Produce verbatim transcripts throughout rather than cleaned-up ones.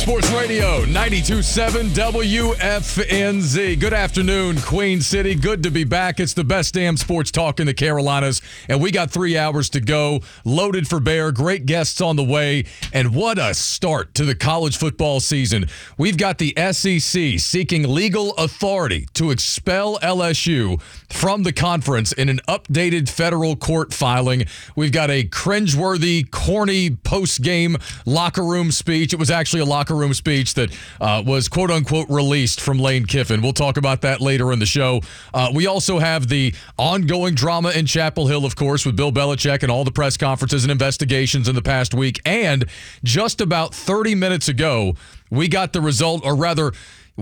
Sports Radio ninety-two point seven W F N Z. Good afternoon, Queen City. Good to be back. It's the best damn sports talk in the Carolinas, and we got three hours to go. Loaded for bear. Great guests on the way, and what a start to the college football season. We've got the S E C seeking legal authority to expel L S U from the conference in an updated federal court filing. We've got a cringeworthy, corny post-game locker room speech. It was actually a locker room speech that uh, was quote-unquote released from Lane Kiffin. We'll talk about that later in the show. Uh, we also have the ongoing drama in Chapel Hill, of course, with Bill Belichick and all the press conferences and investigations in the past week. And just about thirty minutes ago, we got the result, or rather,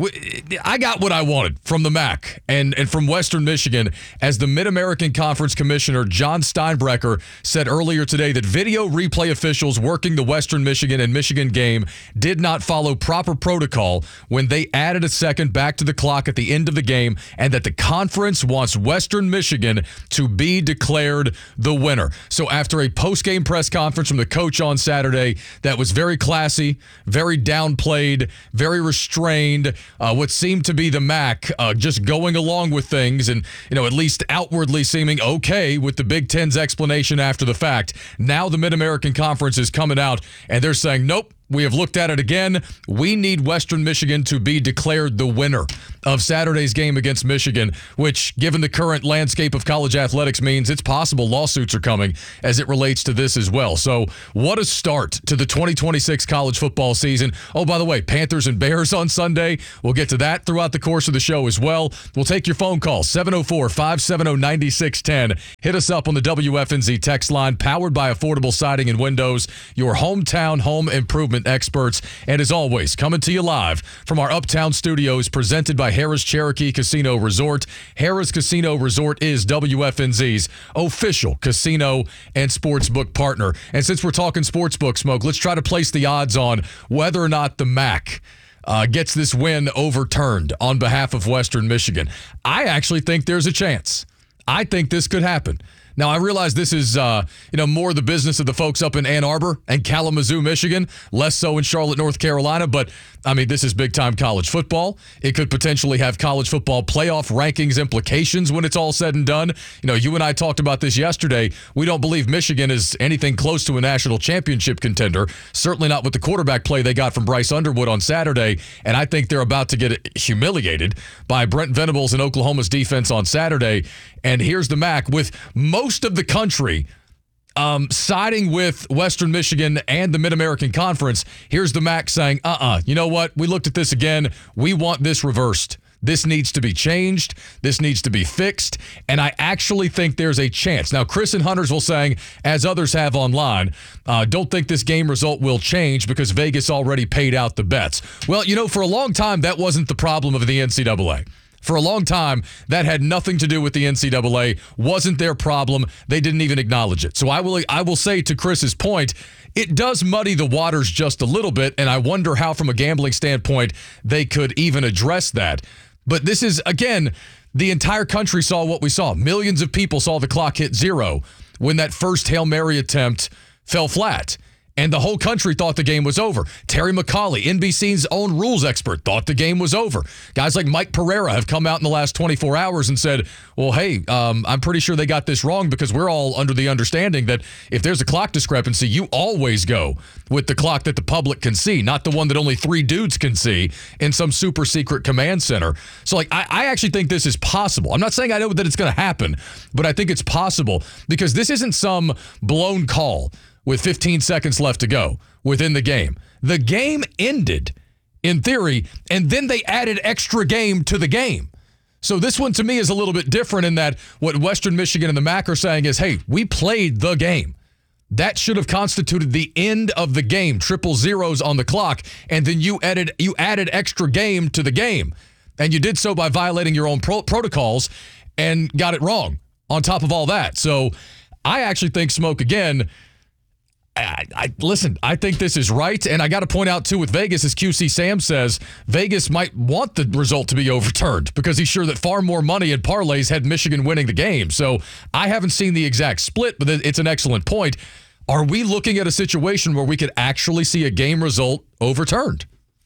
I got what I wanted from the M A C and, and from Western Michigan, as the Mid-American Conference Commissioner John Steinbrecher said earlier today that video replay officials working the Western Michigan and Michigan game did not follow proper protocol when they added a second back to the clock at the end of the game, and that the conference wants Western Michigan to be declared the winner. So after a post-game press conference from the coach on Saturday that was very classy, very downplayed, very restrained, Uh, what seemed to be the M A C uh, just going along with things and, you know, at least outwardly seeming okay with the Big Ten's explanation after the fact. Now the Mid-American Conference is coming out and they're saying, nope, we have looked at it again. We need Western Michigan to be declared the winner of Saturday's game against Michigan, which, given the current landscape of college athletics, means it's possible lawsuits are coming as it relates to this as well. So what a start to the twenty twenty-six college football season. Oh, by the way, Panthers and Bears on Sunday. We'll get to that throughout the course of the show as well. We'll take your phone call, seven oh four, five seven oh, nine six one oh. Hit us up on the W F N Z text line, powered by Affordable Siding and Windows, your hometown home improvement experts. And as always, coming to you live from our Uptown studios, presented by Harrah's Cherokee Casino Resort. Harrah's Casino Resort is W F N Z's official casino and sportsbook partner. And since we're talking sportsbook, Smoke, let's try to place the odds on whether or not the M A C uh, gets this win overturned on behalf of Western Michigan. I actually think there's a chance. I think this could happen. Now, I realize this is, uh, you know, more the business of the folks up in Ann Arbor and Kalamazoo, Michigan, less so in Charlotte, North Carolina. But, I mean, this is big-time college football. It could potentially have college football playoff rankings implications when it's all said and done. You know, you and I talked about this yesterday. We don't believe Michigan is anything close to a national championship contender, certainly not with the quarterback play they got from Bryce Underwood on Saturday. And I think they're about to get humiliated by Brent Venables and Oklahoma's defense on Saturday. And here's the M A C with most of the country um, siding with Western Michigan and the Mid-American Conference. Here's the M A C saying, uh-uh, you know what? We looked at this again. We want this reversed. This needs to be changed. This needs to be fixed. And I actually think there's a chance. Now, Chris and Huntersville saying, as others have online, uh, don't think this game result will change because Vegas already paid out the bets. Well, you know, for a long time, that wasn't the problem of the N C double A. For a long time, that had nothing to do with the N C double A, wasn't their problem. They didn't even acknowledge it. So I will I will say, to Chris's point, it does muddy the waters just a little bit, and I wonder how, from a gambling standpoint, they could even address that. But this is, again, the entire country saw what we saw. Millions of people saw the clock hit zero when that first Hail Mary attempt fell flat. And the whole country thought the game was over. Terry McCauley, N B C's own rules expert, thought the game was over. Guys like Mike Pereira have come out in the last twenty-four hours and said, well, hey, um, I'm pretty sure they got this wrong because we're all under the understanding that if there's a clock discrepancy, you always go with the clock that the public can see, not the one that only three dudes can see in some super secret command center. So, like, I, I actually think this is possible. I'm not saying I know that it's going to happen, but I think it's possible because this isn't some blown call with fifteen seconds left to go within the game. The game ended, in theory, and then they added extra game to the game. So this one, to me, is a little bit different in that what Western Michigan and the M A C are saying is, hey, we played the game. That should have constituted the end of the game, triple zeros on the clock, and then you added, you added extra game to the game. And you did so by violating your own pro- protocols and got it wrong on top of all that. So I actually think, Smoke, again, I, I listen, I think this is right, and I got to point out, too, with Vegas, as Q C Sam says, Vegas might want the result to be overturned because he's sure that far more money in parlays had Michigan winning the game. So I haven't seen the exact split, but it's an excellent point. Are we looking at a situation where we could actually see a game result overturned?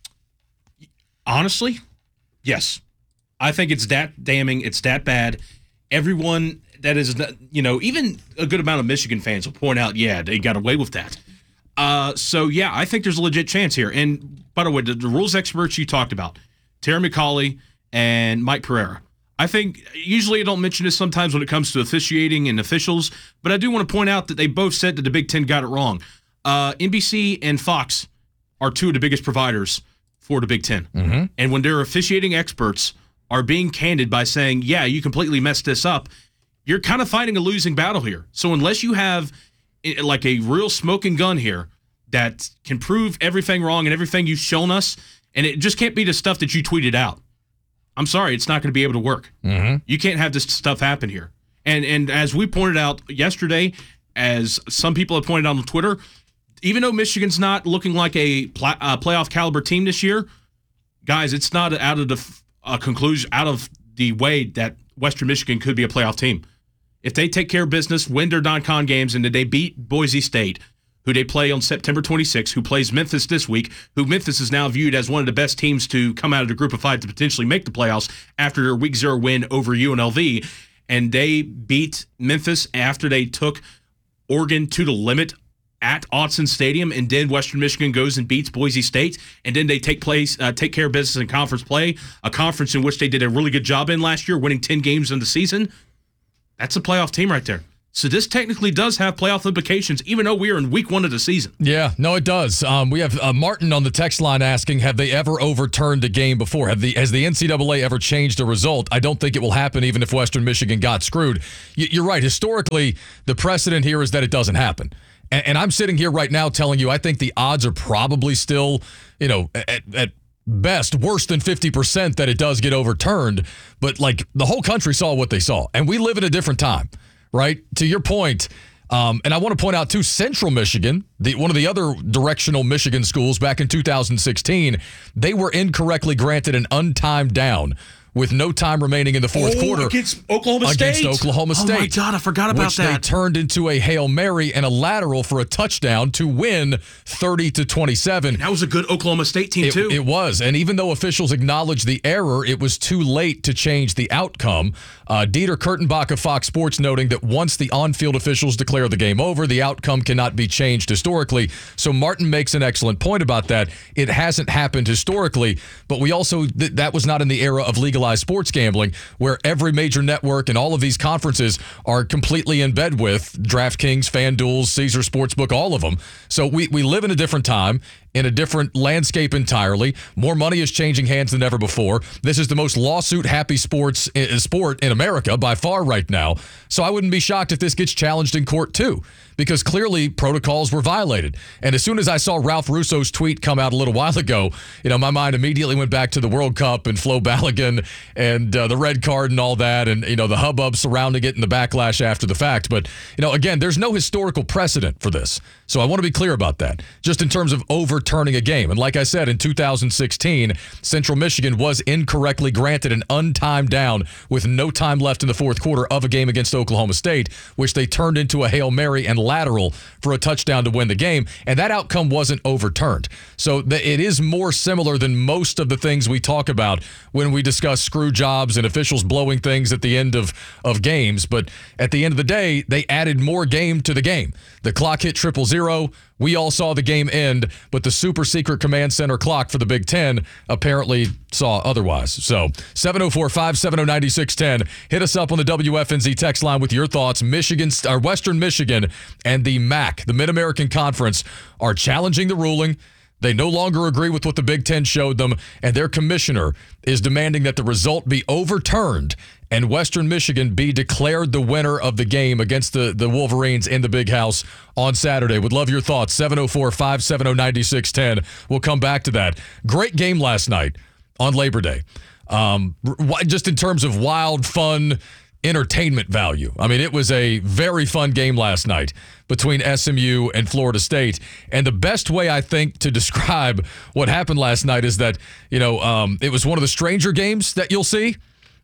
Honestly, yes. I think it's that damning. It's that bad. Everyone that is, you know, even a good amount of Michigan fans will point out, yeah, they got away with that. Uh, so, yeah, I think there's a legit chance here. And, by the way, the, the rules experts you talked about, Terry McCauley and Mike Pereira, I think usually I don't mention this sometimes when it comes to officiating and officials, but I do want to point out that they both said that the Big Ten got it wrong. Uh, N B C and Fox are two of the biggest providers for the Big Ten. Mm-hmm. And when their officiating experts are being candid by saying, yeah, you completely messed this up, you're kind of fighting a losing battle here. So unless you have like a real smoking gun here that can prove everything wrong and everything you've shown us, and it just can't be the stuff that you tweeted out, I'm sorry, it's not going to be able to work. Mm-hmm. You can't have this stuff happen here. And and as we pointed out yesterday, as some people have pointed out on Twitter, even though Michigan's not looking like a pl- uh, playoff caliber team this year, guys, it's not out of the uh, conclusion, out of the way that Western Michigan could be a playoff team. If they take care of business, win their non-con games, and they beat Boise State, who they play on September twenty-sixth, who plays Memphis this week, who Memphis is now viewed as one of the best teams to come out of the group of five to potentially make the playoffs after their week zero win over U N L V. And they beat Memphis after they took Oregon to the limit at Autzen Stadium, and then Western Michigan goes and beats Boise State, and then they take place, uh, take care of business in conference play, a conference in which they did a really good job in last year, winning ten games in the season. That's a playoff team right there. So this technically does have playoff implications, even though we are in week one of the season. Yeah, no, it does. Um, we have uh, Martin on the text line asking, have they ever overturned a game before? Have the Has the N C double A ever changed a result? I don't think it will happen even if Western Michigan got screwed. Y- you're right. Historically, the precedent here is that it doesn't happen. And, and I'm sitting here right now telling you I think the odds are probably still, you know, at, at best worse than fifty percent that it does get overturned. But, like, the whole country saw what they saw. And we live in a different time. Right? To your point, um, and I want to point out, too, Central Michigan, the one of the other directional Michigan schools back in two thousand sixteen, they were incorrectly granted an untimed down with no time remaining in the fourth oh, quarter. Against Oklahoma State. Against Oklahoma State. Oh, my God, I forgot about which that. Which they turned into a Hail Mary and a lateral for a touchdown to win thirty to twenty-seven. That was a good Oklahoma State team, it, too. It was. And even though officials acknowledged the error, it was too late to change the outcome. Uh, Dieter Kurtenbach of Fox Sports noting that once the on-field officials declare the game over, the outcome cannot be changed historically. So Martin makes an excellent point about that. It hasn't happened historically, but we also, th- that was not in the era of legalized sports gambling, where every major network and all of these conferences are completely in bed with DraftKings, FanDuel, Caesar Sportsbook, all of them. So we, we live in a different time, in a different landscape entirely. More money is changing hands than ever before. This is the most lawsuit-happy sports uh, sport in America by far right now. So I wouldn't be shocked if this gets challenged in court too, because clearly protocols were violated. And as soon as I saw Ralph Russo's tweet come out a little while ago, you know, my mind immediately went back to the World Cup and Flo Balogun and uh, the red card and all that, and, you know, the hubbub surrounding it and the backlash after the fact. But, you know, again, there's no historical precedent for this. So I want to be clear about that, just in terms of overturning a game. And like I said, in two thousand sixteen, Central Michigan was incorrectly granted an untimed down with no time left in the fourth quarter of a game against Oklahoma State, which they turned into a Hail Mary and lateral for a touchdown to win the game. And that outcome wasn't overturned. So the, it is more similar than most of the things we talk about when we discuss screw jobs and officials blowing things at the end of, of games. But at the end of the day, they added more game to the game. The clock hit triple zero. We all saw the game end, but the super secret command center clock for the Big Ten apparently saw otherwise. So seven oh four, five seven oh, nine six one oh. Hit us up on the W F N Z text line with your thoughts. Michigan, or Western Michigan and the M A C, the Mid-American Conference, are challenging the ruling. They no longer agree with what the Big Ten showed them, and their commissioner is demanding that the result be overturned and Western Michigan be declared the winner of the game against the, the Wolverines in the Big House on Saturday. Would love your thoughts. seven oh four, five seven oh, nine six one oh. We'll come back to that. Great game last night on Labor Day. Um, just in terms of wild, fun, entertainment value. I mean, it was a very fun game last night between S M U and Florida State. And the best way, I think, to describe what happened last night is that, you know, um, it was one of the stranger games that you'll see.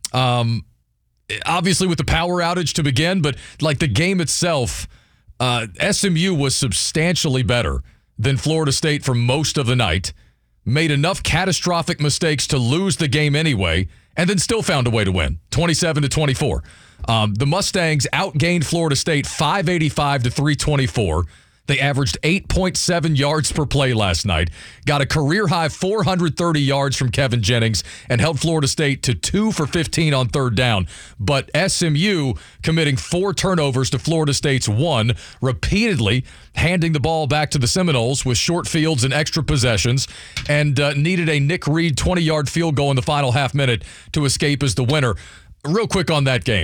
Um, obviously with the power outage to begin, but like the game itself, uh, S M U was substantially better than Florida State for most of the night. made enough catastrophic mistakes to lose the game anyway, and then still found a way to win, twenty-seven to twenty-four. Um, the Mustangs outgained Florida State five eighty-five to three twenty-four. They averaged eight point seven yards per play last night, got a career-high four hundred thirty yards from Kevin Jennings, and held Florida State to two for fifteen on third down. But S M U committing four turnovers to Florida State's one, repeatedly handing the ball back to the Seminoles with short fields and extra possessions, and uh, needed a Nick Reed twenty-yard field goal in the final half minute to escape as the winner. Real quick on that game,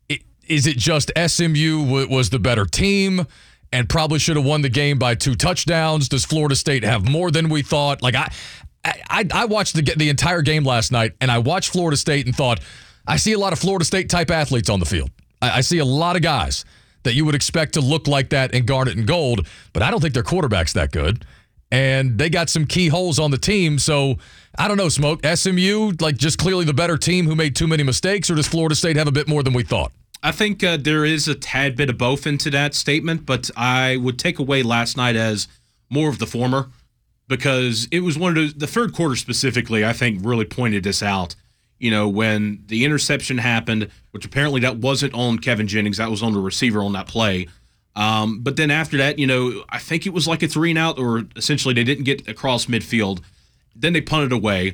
is it just S M U w- was the better team and probably should have won the game by two touchdowns? Does Florida State have more than we thought? Like I, I, I watched the the entire game last night, and I watched Florida State and thought, I see a lot of Florida State type athletes on the field. I, I see a lot of guys that you would expect to look like that in garnet and gold, but I don't think their quarterback's that good. And they got some key holes on the team, so I don't know, Smoke. S M U, like just clearly the better team who made too many mistakes, or does Florida State have a bit more than we thought? I think uh, there is a tad bit of both into that statement, but I would take away last night as more of the former, because it was one of those, the third quarter specifically, I think really pointed this out. You know, when the interception happened, which apparently that wasn't on Kevin Jennings, that was on the receiver on that play. Um, but then after that, you know, I think it was like a three and out, or essentially they didn't get across midfield. Then they punted away.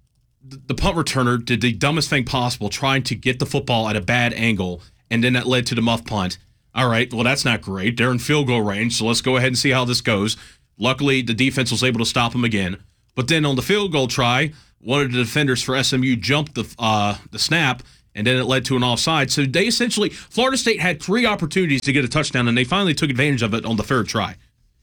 The punt returner did the dumbest thing possible, trying to get the football at a bad angle, and then that led to the muff punt. All right, well, that's not great. They're in field goal range, so let's go ahead and see how this goes. Luckily, the defense was able to stop them again. But then on the field goal try, one of the defenders for S M U jumped the uh, the snap, and then it led to an offside. So they essentially, Florida State had three opportunities to get a touchdown, and they finally took advantage of it on the third try.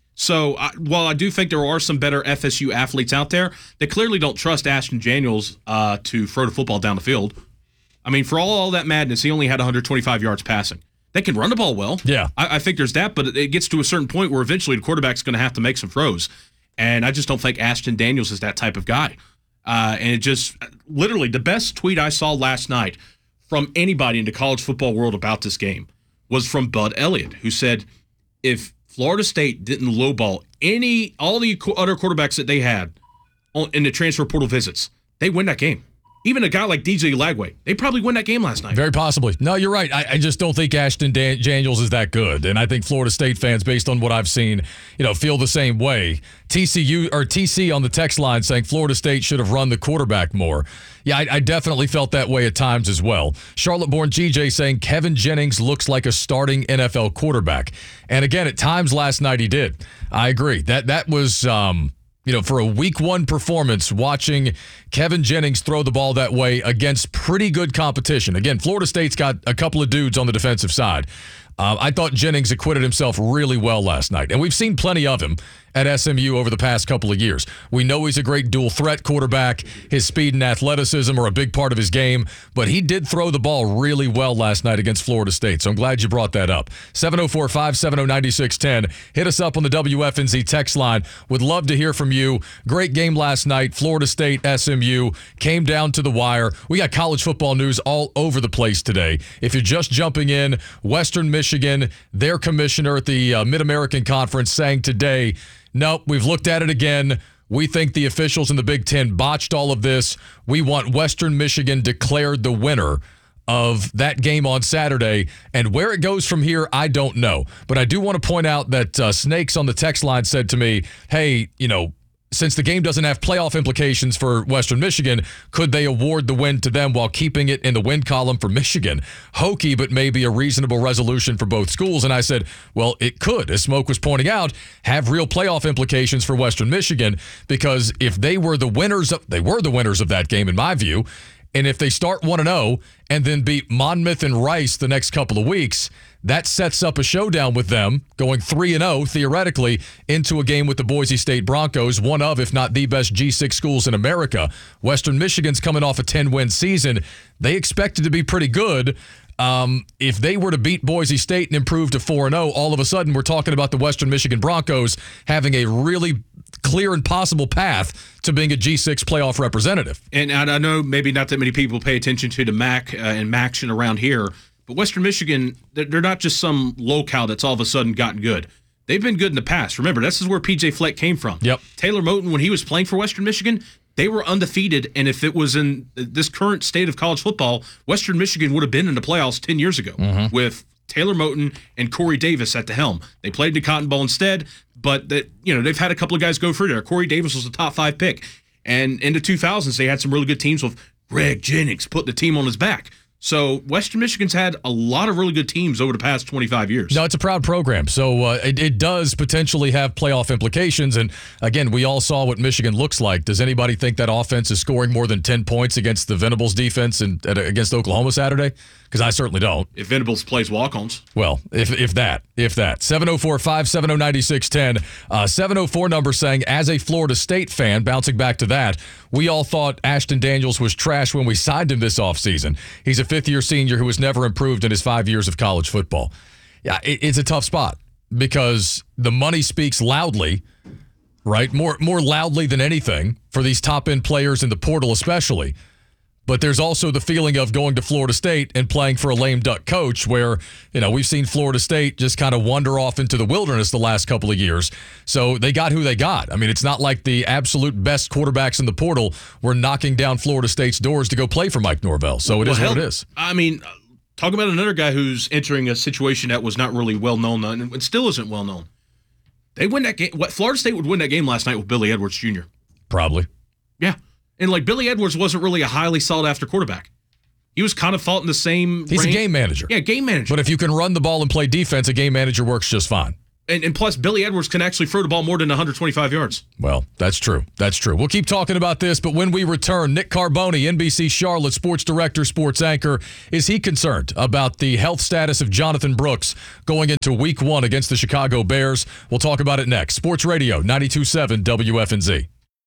So I, while I do think there are some better F S U athletes out there, they clearly don't trust Ashton Daniels uh, to throw the football down the field. I mean, for all, all that madness, he only had one hundred twenty-five yards passing. They can run the ball well. Yeah. I, I think there's that, but it gets to a certain point where eventually the quarterback's going to have to make some throws. And I just don't think Ashton Daniels is that type of guy. Uh, and it just, literally, the best tweet I saw last night from anybody in the college football world about this game was from Bud Elliott, who said, if Florida State didn't lowball any, all the other quarterbacks that they had on, in the transfer portal visits, they win that game. Even a guy like D J Lagway, they probably win that game last night. Very possibly. No, you're right. I, I just don't think Ashton Dan- Daniels is that good. And I think Florida State fans, based on what I've seen, you know, feel the same way. T C U or T C on the text line saying Florida State should have run the quarterback more. Yeah, I, I definitely felt that way at times as well. Charlotte-born G J saying Kevin Jennings looks like a starting N F L quarterback. And again, at times last night he did. I agree. That that was um You know, for a week one performance, watching Kevin Jennings throw the ball that way against pretty good competition. Again, Florida State's got a couple of dudes on the defensive side. Uh, I thought Jennings acquitted himself really well last night, and we've seen plenty of him at S M U over the past couple of years. We know he's a great dual threat quarterback. His speed and athleticism are a big part of his game, but he did throw the ball really well last night against Florida State, so I'm glad you brought that up. seven oh four, five seven oh, nine six one oh. Hit us up on the W F N Z text line. Would love to hear from you. Great game last night. Florida State, S M U came down to the wire. We got college football news all over the place today. If you're just jumping in, Western Michigan, their commissioner at the uh, Mid-American Conference saying today, nope, we've looked at it again. We think the officials in the Big Ten botched all of this. We want Western Michigan declared the winner of that game on Saturday. And where it goes from here, I don't know. But I do want to point out that uh, Snakes on the text line said to me, hey, you know, since the game doesn't have playoff implications for Western Michigan, could they award the win to them while keeping it in the win column for Michigan? Hokey, but maybe a reasonable resolution for both schools. And I said, well, it could, as Smoke was pointing out, have real playoff implications for Western Michigan, because if they were the winners of, they were the winners of that game, in my view, and if they start one and oh and then beat Monmouth and Rice the next couple of weeks, that sets up a showdown with them going three and oh, theoretically, into a game with the Boise State Broncos, one of, if not the best G six schools in America. Western Michigan's coming off a ten-win season. They expected to be pretty good. Um, if they were to beat Boise State and improve to four and oh, all of a sudden we're talking about the Western Michigan Broncos having a really clear and possible path to being a G six playoff representative. And I know maybe not that many people pay attention to the M A C uh, and MACtion around here, but Western Michigan, they're not just some locale that's all of a sudden gotten good. they've been good in the past. Remember, this is where P J Fleck came from. Yep. Taylor Moton, when he was playing for Western Michigan, they were undefeated, and if it was in this current state of college football, Western Michigan would have been in the playoffs ten years ago mm-hmm. with Taylor Moton and Corey Davis at the helm. They played the Cotton Bowl instead, but that you know they've had a couple of guys go through there. Corey Davis was a top five pick, and in the two thousands they had some really good teams with Greg Jennings putting the team on his back. So Western Michigan's had a lot of really good teams over the past twenty-five years. No, it's a proud program. So uh, it, it does potentially have playoff implications. And again, we all saw what Michigan looks like. Does anybody think that offense is scoring more than ten points against the Venables defense and uh, against Oklahoma Saturday? Because I certainly don't. If Venables plays walk-ons. Well, if if that, if that. seven oh four, five seven oh, nine six one oh. Uh, seven oh four number saying, as a Florida State fan, bouncing back to that, we all thought Ashton Daniels was trash when we signed him this offseason. He's a fifth-year senior who has never improved in his five years of college football. Yeah, it, it's a tough spot because the money speaks loudly, right? More, more loudly than anything for these top-end players in the portal especially. But there's also the feeling of going to Florida State and playing for a lame duck coach where, you know, we've seen Florida State just kind of wander off into the wilderness the last couple of years. So they got who they got. I mean, it's not like the absolute best quarterbacks in the portal were knocking down Florida State's doors to go play for Mike Norvell. So it well, is hell, what it is. I mean, talk about another guy who's entering a situation that was not really well known and still isn't well known. They win that game. What Florida State would win that game last night with Billy Edwards Junior Probably. Yeah. And, like, Billy Edwards wasn't really a highly sought-after quarterback. He was kind of fought in the same He's range. a game manager. Yeah, game manager. But if you can run the ball and play defense, a game manager works just fine. And, and plus, Billy Edwards can actually throw the ball more than one hundred twenty-five yards. Well, that's true. That's true. We'll keep talking about this, but when we return, Nick Carboni, N B C Charlotte sports director, sports anchor, is he concerned about the health status of Jonathan Brooks going into week one against the Chicago Bears? We'll talk about it next. Sports Radio, ninety-two point seven W F N Z.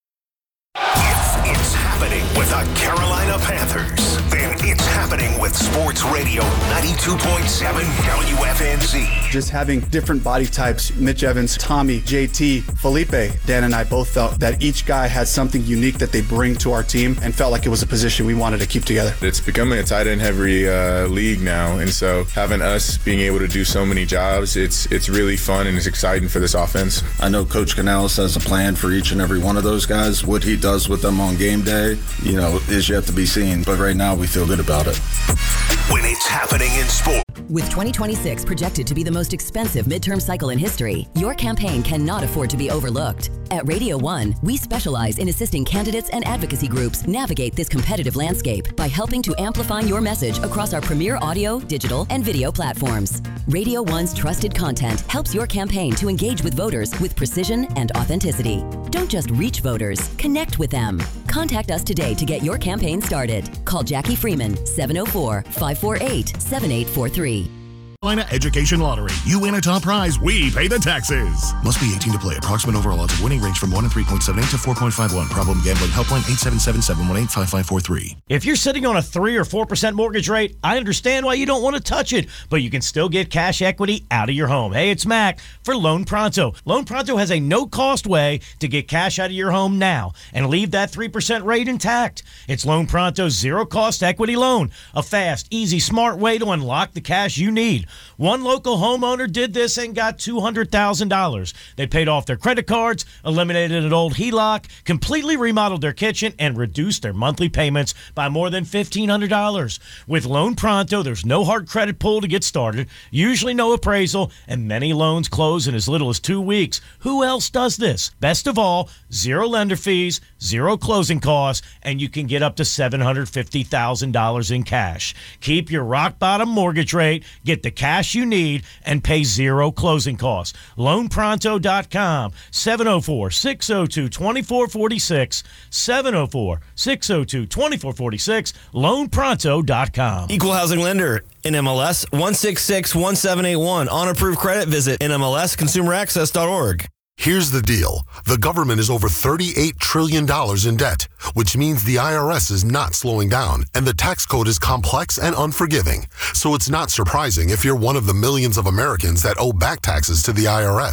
If it's happening with the Carolina Panthers, then it's happening with Sports Radio ninety-two point seven W F N Z. Just having different body types, Mitch Evans, Tommy, J T, Felipe, Dan and I both felt that each guy had something unique that they bring to our team and felt like it was a position we wanted to keep together. It's becoming a tight end heavy uh, league now, and so having us being able to do so many jobs, it's it's really fun and it's exciting for this offense. I know Coach Canales has a plan for each and every one of those guys. What he does with them on game day, you know, is yet to be seen. But right now, we feel good about it. When it's happening in sport. With twenty twenty-six projected to be the most expensive midterm cycle in history, your campaign cannot afford to be overlooked. At Radio One, we specialize in assisting candidates and advocacy groups navigate this competitive landscape by helping to amplify your message across our premier audio, digital, and video platforms. Radio One's trusted content helps your campaign to engage with voters with precision and authenticity. Don't just reach voters, connect with them. Contact us today to get your campaign started. Call Jackie Freeman, seven oh four, five four eight, seven eight four three. Carolina Education Lottery. You win a top prize, we pay the taxes. Must be eighteen to play. Approximate overall odds of winning range from one and three point seven eight to four point five one. Problem gambling helpline eight seven seven, seven one eight, five five four three. If you're sitting on a three or four percent mortgage rate, I understand why you don't want to touch it, but you can still get cash equity out of your home. Hey, it's Mac for Loan Pronto. Loan Pronto has a no-cost way to get cash out of your home now and leave that three percent rate intact. It's Loan Pronto's zero-cost equity loan, a fast, easy, smart way to unlock the cash you need. One local homeowner did this and got two hundred thousand dollars. They paid off their credit cards, eliminated an old H E L O C, completely remodeled their kitchen, and reduced their monthly payments by more than fifteen hundred dollars. With Loan Pronto, there's no hard credit pull to get started, usually no appraisal, and many loans close in as little as two weeks. Who else does this? Best of all, zero lender fees, zero closing costs, and you can get up to seven hundred fifty thousand dollars in cash. Keep your rock-bottom mortgage rate, get the cash you need, and pay zero closing costs. loan pronto dot com, seven oh four, six oh two, two four four six, seven oh four, six oh two, two four four six, loan pronto dot com. Equal housing lender, N M L S one six six one seven eight one. On approved credit, visit N M L S consumer access dot org. Here's the deal. The government is over thirty-eight trillion dollars in debt, which means the I R S is not slowing down, and the tax code is complex and unforgiving. So it's not surprising if you're one of the millions of Americans that owe back taxes to the I R S.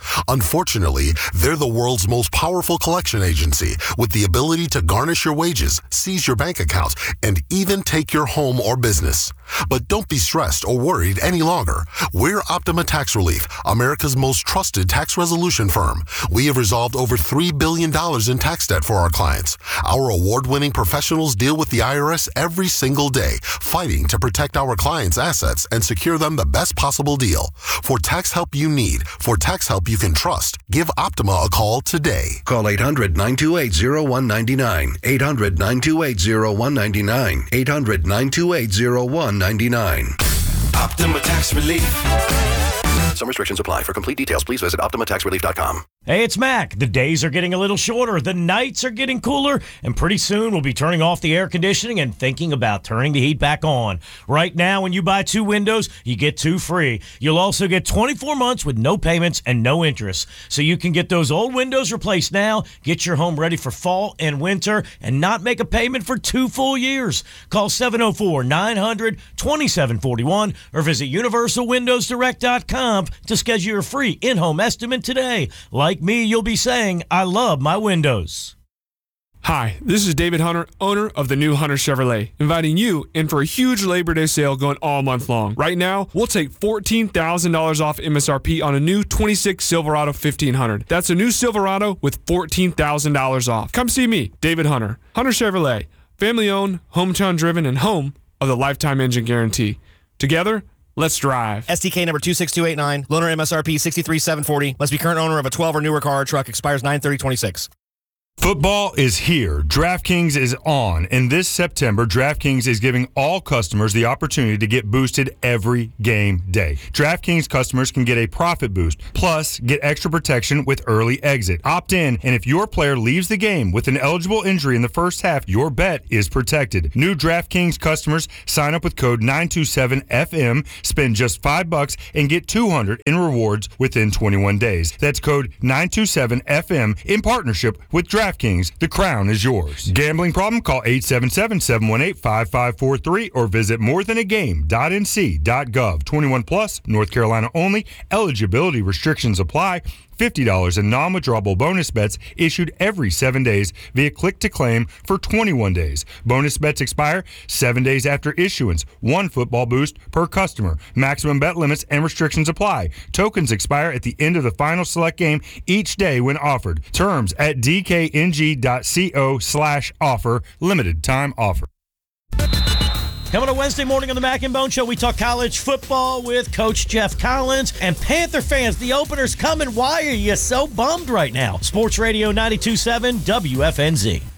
Unfortunately, they're the world's most powerful collection agency with the ability to garnish your wages, seize your bank accounts, and even take your home or business. But don't be stressed or worried any longer. We're Optima Tax Relief, America's most trusted tax resolution firm. We have resolved over three billion dollars in tax debt for our clients. Our award-winning professionals deal with the I R S every single day, fighting to protect our clients' assets and secure them the best possible deal. For tax help you need, for tax help you can trust, give Optima a call today. Call eight hundred, nine two eight, zero one nine nine. eight hundred, nine two eight, zero one nine nine. eight hundred, nine two eight, zero one nine nine. Optima Tax Relief. Some restrictions apply. For complete details, please visit optima tax relief dot com. Hey, it's Mac. The days are getting a little shorter, the nights are getting cooler, and pretty soon we'll be turning off the air conditioning and thinking about turning the heat back on. Right now, when you buy two windows, you get two free. You'll also get twenty-four months with no payments and no interest. So you can get those old windows replaced now, get your home ready for fall and winter, and not make a payment for two full years. Call seven oh four, nine hundred, twenty-seven forty-one or visit universal windows direct dot com to schedule your free in-home estimate today. Like me, you'll be saying, I love my windows. Hi, this is David Hunter, owner of the new Hunter Chevrolet, inviting you in for a huge Labor Day sale going all month long. Right now, we'll take fourteen thousand dollars off M S R P on a new twenty-six Silverado fifteen hundred. That's a new Silverado with fourteen thousand dollars off. Come see me, David Hunter. Hunter Chevrolet, family-owned, hometown-driven, and home of the Lifetime Engine Guarantee. Together, let's drive. S T K number two six two eight nine. Loaner M S R P sixty-three seven forty. Must be current owner of a twelve or newer car or truck. Expires nine thirty twenty-six. Football is here. DraftKings is on. And this September, DraftKings is giving all customers the opportunity to get boosted every game day. DraftKings customers can get a profit boost, plus get extra protection with early exit. Opt in, and if your player leaves the game with an eligible injury in the first half, your bet is protected. New DraftKings customers sign up with code nine two seven F M, spend just five bucks, and get two hundred in rewards within twenty-one days. That's code nine two seven F M in partnership with DraftKings. DraftKings, the crown is yours. Gambling problem? Call eight seven seven, seven one eight, five five four three or visit more than a game dot n c dot gov. twenty-one plus, North Carolina only. Eligibility restrictions apply. fifty dollars in non-withdrawable bonus bets issued every seven days via click-to-claim for twenty-one days. Bonus bets expire seven days after issuance. One football boost per customer. Maximum bet limits and restrictions apply. Tokens expire at the end of the final select game each day when offered. Terms at d k n g dot co slash offer. Limited time offer. Coming up Wednesday morning on the Mac and Bone Show, we talk college football with Coach Jeff Collins. And Panther fans, the opener's coming. Why are you so bummed right now? Sports Radio ninety-two point seven W F N Z.